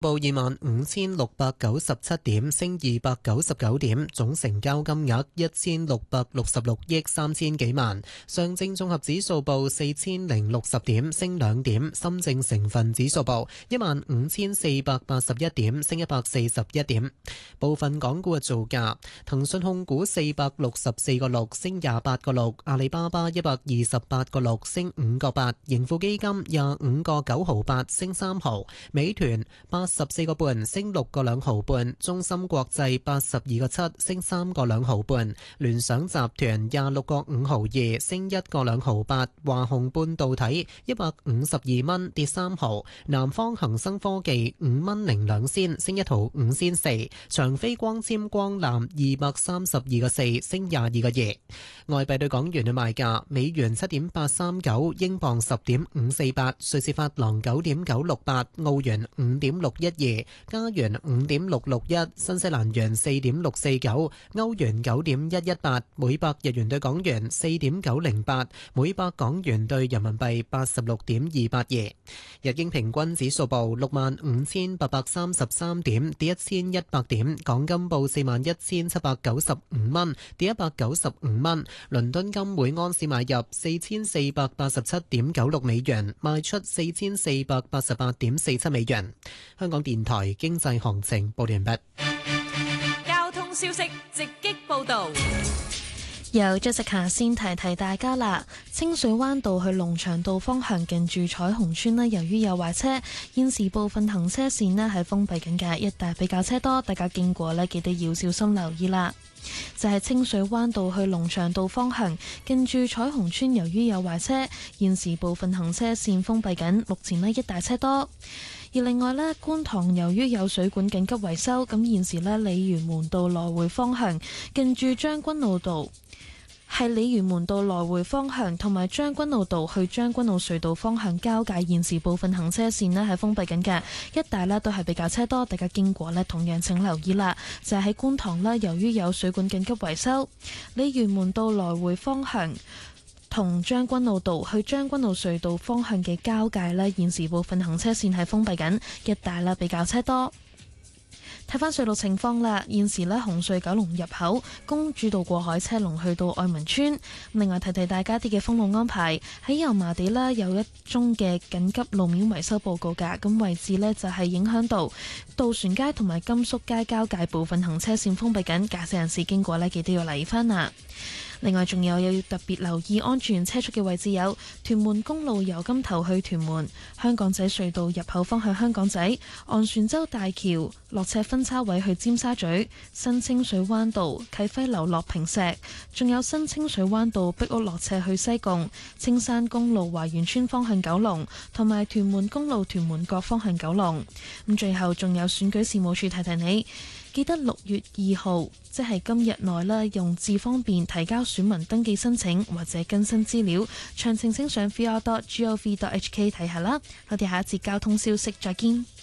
報25,697點，升299點，總成交金額1666億3000幾萬。上證綜合指數報4060點，升2點。深證成分指數報15481點，升141點。部分港股嘅造價：騰訊控股464個6，升28個6；阿里巴巴128個6，升5個8；盈富基金25個9毫8，升3毫；美團84個半，升6個2毫半；中芯國際82個7，升3個2毫半；聯想集團26個5毫2，升1個2毫8；華虹半導體152蚊，跌3毫；南方恒生科技5蚊零2仙，升1毫5仙4；長飛光纖光纜232個4，升22個2。外幣對港元嘅賣價：美元7.839，英鎊10.548，瑞士法郎9.968，澳元5.612，加元5.661，新西蘭元4.649，歐元9.118，每百日元對港元4.908，每百港元對人民幣86.282。日經平均指數報65,833點，跌1100點。港金報41,795蚊，跌195蚊。倫敦金每安士買入4487.96美元，賣出4488.47美元。香港電台經濟行情報完畢。 交通消息直擊報道。 由Jessica先提大家啦，清水灣道去龍翔道方向近住彩虹村呢，由於有壞車，現時部分行車線呢係封閉緊嘅，一帶比較車多，大家經過呢記得要小心留意啦。就係清水灣道去龍翔道方向近住彩虹村，由於有壞車，現時部分行車線封閉緊，目前呢一帶車多。而另外呢，觀塘由於有水管緊急維修，咁現時呢，鯉魚門道來回方向近住將軍澳道係鯉魚門道來回方向同埋將軍澳道去將軍澳隧道方向交界，現時部分行車線呢係封閉緊嘅，一帶呢都係比較車多，大家經過呢同樣請留意啦。就係喺觀塘啦，由於有水管緊急維修，鯉魚門道來回方向同將軍澳道去將軍澳隧道方向嘅交界呢，現時部分行車線係封閉緊，一帶呢比較車多。睇返隧道情況啦，現時呢紅隧九龍入口公主道過海車龍去到愛民村。另外提大家啲嘅封路安排，喺油麻地啦有一宗嘅緊急路面維修報告㗎，咁位置呢就係影響到渡船街同埋甘肅街交界部分行車線封閉緊，駕駛人士經過呢記得要留意返啦。另外仲有要特別留意安全車速嘅位置有屯門公路由金頭去屯門、香港仔隧道入口方向香港仔、昂船洲大橋落斜分叉位去尖沙咀、新清水灣道啟輝樓落坪石，仲有新清水灣道壁屋落斜去西貢、青山公路華園村方向九龍，同埋屯門公路屯門角方向九龍。咁最後仲有選舉事務處提你，記得6月2號，即係今日內啦，用智方便提交選民登記申請或者更新資料，詳情請上 vr.gov.hk 睇下啦。我哋下一節交通消息再見。